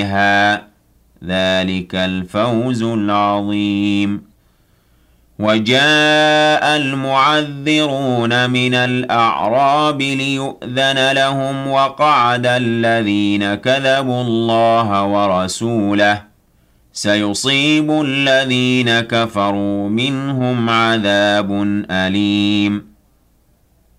عليها ذلك الفوز العظيم. وجاء المعذرون من الأعراب ليؤذن لهم وقعد الذين كذبوا الله ورسوله سيصيب الذين كفروا منهم عذاب أليم.